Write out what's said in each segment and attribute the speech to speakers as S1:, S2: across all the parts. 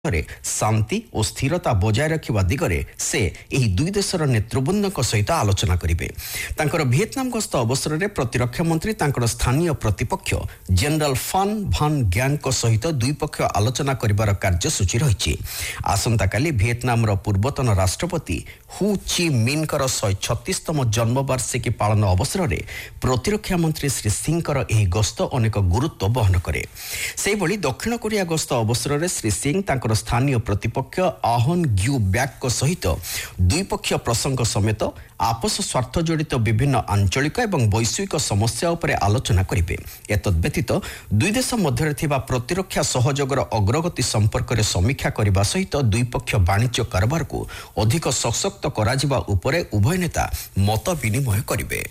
S1: शांति और स्थिरता बजाय रखा दिगरे से यही दुई देशर नेतृवृंद सहित आलोचना करेंगे। भिएतनाम गस्त अवसर में प्रतिरक्षा मंत्री स्थानीय प्रतिपक्ष जनरल फान भान ग्यान सहित द्विपक्षीय आलोचना कर कार्यसूची रही। आसंता काली भिएतनाम पूर्वतन राष्ट्रपति हु ची मिन 136तम जन्मवार्षिकी पालन अवसर में प्रतिरक्षा मंत्री श्री सिंह गस्त अनेक गुरुत्व बहन करे। दक्षिण कोरिया गस्त अवसर में श्री सिंह स्थानीय प्रतिपक्ष आहन ग्यू ब्याक सहित द्विपक्षीय प्रसंग समेत आपस स्वार्थ जड़ित विभिन्न आंचलिक एवं वैश्विक समस्या उपर आलोचना करेंगे। एतद्व्यतीत दुई देश मध्य प्रतिरक्षा सहयोगर अग्रगति संपर्क में समीक्षा करने सहित द्विपक्षीय वाणिज्य कारोबार को अधिक सशक्त करा उपरे उभय नेता मत विनिमय करेंगे।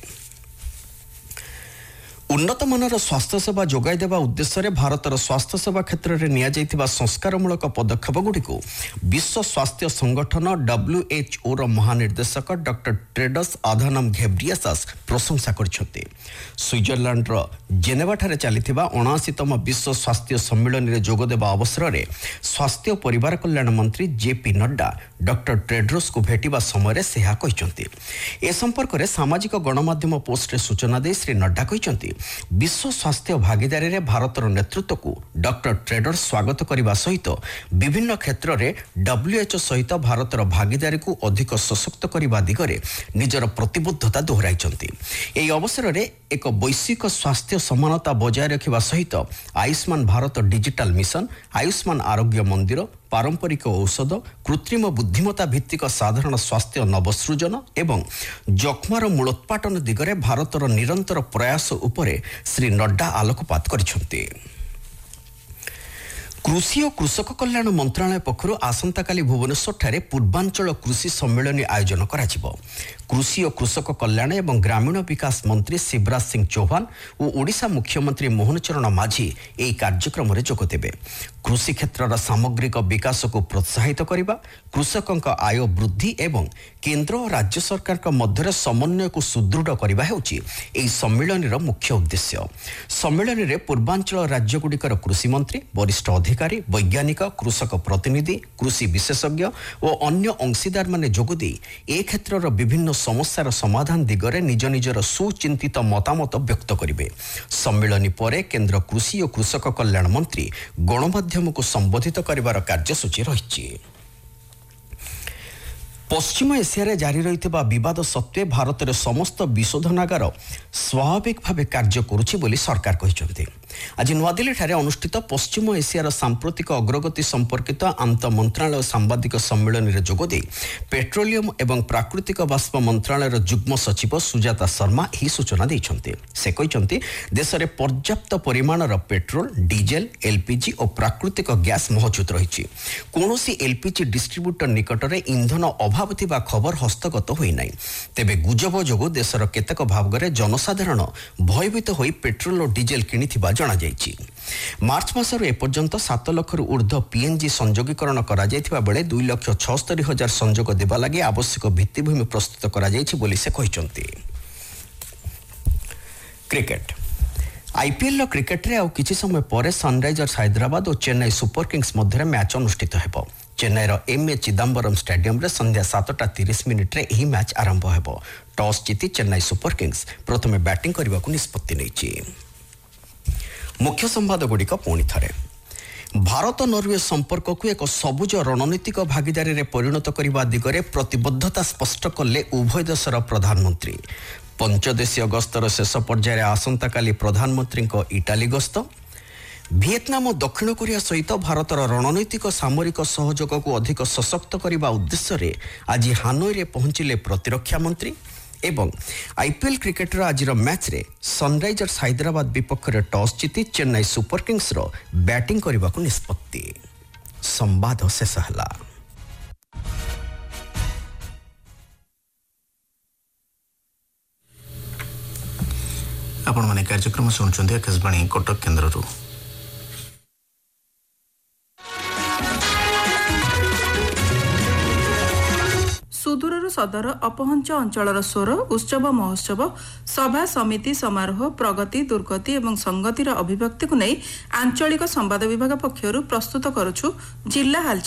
S1: उन्नत मानर स्वास्थ्य सेवा जोगाई देवा उद्देश्य भारतर स्वास्थ्य सेवा क्षेत्र में निया संस्कारमूलक पदक्षेप गुड़ी विश्व स्वास्थ्य संगठन WHO महानिर्देशक डॉक्टर टेड्रस अधानम घेब्रियेसस प्रशंसा करछन्ते। स्विट्जरलैंड जेनेवा ठारे चलिथिबा 79तम विश्व स्वास्थ्य सम्मेलन में जोग देवा अवसर में स्वास्थ्य और परिवार कल्याण मंत्री JP नड्डा डॉक्टर टेड्रस को भेटिबा समय से कहते। ए संपर्क में सामाजिक गणमाध्यम पोस्ट सूचना दे श्री नड्डा कहते विश्व स्वास्थ्य भागीदारी रे भारतर नेतृत्व को डॉक्टर टेड्रस स्वागत करने सहित विभिन्न क्षेत्र में WHO सहित भारतर भागीदारी को अधिक सशक्त करने दिगरे निजर प्रतिबद्धता दोहराई। यह अवसर में एक वैश्विक स्वास्थ्य समानता बजाय रखा सहित आयुष्मान भारत डिजिटल मिशन, आयुष्मान आरोग्य मंदिर, पारंपरिक औषध, कृत्रिम बुद्धिमत्ता भित्तिक साधारण स्वास्थ्य नवसृजन एवं जख्मार मूलोत्पाटन दिगरे भारतर निरंतर प्रयास उपरे श्री नड्डा आलोकपात करिसेंते। कृषि और कृषक कल्याण मंत्रालय पक्षर आसंता काली भुवनेश्वर ठारे पूर्वांचल कृषि सम्मेलन आयोजन कराजिबो। कृषि और कृषक कल्याण एवं ग्रामीण विकास मंत्री शिवराज सिंह चौहान और ओडिशा मुख्यमंत्री मोहन चरण माझी यह कार्यक्रम में जोगदेवे। कृषि क्षेत्र सामग्रिक विकास को प्रोत्साहित करने, कृषकों आय वृद्धि एवं केंद्र और राज्य सरकार मध्य समन्वय को सुदृढ़ करने होची सम्मेलन मुख्य उद्देश्य। सम्मेलन में पूर्वांचल राज्यगुड़िकर कृषि मंत्री, वरिष्ठ अधिकारी, वैज्ञानिक, कृषक प्रतिनिधि, कृषि विशेषज्ञ और अन्य अंशीदार माने जोगदी ए क्षेत्र विभिन्न समस्यार समाधान दिगरे निज निजर सुचिंतित मतामत व्यक्त करेंगे। सम्मेलन पर केंद्र कृषि और कृषक कल्याण मंत्री गणमाध्यम को संबोधित कर कार्यसूची रही। पश्चिम एशिया जारी रही बद सत्वे भारत में समस्त विशोधनागार स्वाभाविक भाव कार्य करुछि बोली सरकार कहते। आज नुआदिल्ली ठारे अनुष्ठित पश्चिम एशियार सांप्रतिक अग्रगति संपर्कित आंत मंत्रालय सांबादिक सम्मेलन में जोगदे पेट्रोलियम एवं प्राकृतिक बाष्प मंत्रालय जुग्म सचिव सुजाता शर्मा यही सूचना देते। से कहते देश में पर्याप्त परिमाणर पेट्रोल, डीजेल, LPG और प्राकृतिक गैस मौजूद रही। कौनसी LPG डिस्ट्रीब्यूटर निकट में इंधन अभाव थिबा खबर हस्तगत होई नाही। तेबे गुजब जोगु देशर केतक भाग में जनसाधारण भयभीत होई पेट्रोल और डीजेल किनिथिबा जना जायछि। मार्च मासर एपर्यंत 7 लाख ऊर्ध्व PNG संयोगीकरण करा जायथिबा बेले 2,76,000 संयोग देबा लागि आवश्यक भित्तिभूमि प्रस्तुत करा जायछि बोली से कहिसंती। क्रिकेट IPL क्रिकेट रे आउ किछि समय पर सनराइजर्स हैदराबाद और चेन्नई सुपर किंग्स मध्य मैच अनुष्ठित हेबो। चेन्नईर MA चिदम्बरम स्टेडियम रे संध्या 7:30 रे यही मैच आरंभ हेबो। टॉस जीति चेन्नई सुपर किंग्स प्रथमे बैटिंग करने को निष्पत्ति नेछि। मुख्य संवाद गुड़िक पुणी थे। भारत नॉर्वे संपर्क को एक सबुज रणनीतिक भागीदारी रे परिणत करने दिगरे प्रतिबद्धता स्पष्ट कले उभय देशर प्रधानमंत्री। पंचदेशीय गस्तर शेष पर्यायर आसंता काली प्रधानमंत्री इटाली गस्त। भिएतनाम और दक्षिण कोरिया सहित भारतर रणनीतिक सामरिक सहयोग को अधिक सशक्त करने उद्देश्य आज हानोई रे पहुंचिले प्रतिरक्षा मंत्री। एवं IPL क्रिकेटर आज मैच रे सनराइजर्स हैदराबाद विपक्ष में टॉस जीति चेन्नई सुपर किंग्स बैटिंग करने को निष्पत्ति। संवाद शेष है।
S2: आपण माने कार्यक्रम सुनुचंदी आकाशवाणी कटक केन्द्र।
S3: सुदूर सदर अपहंच अंचलर स्वर उत्सव महोत्सव सभा समिति समारोह प्रगति दुर्गति एवं संगतिर अभिव्यक्ति को नहीं आंचलिक संवाद विभाग पक्षर प्रस्तुत करुछु जिला हालचाल।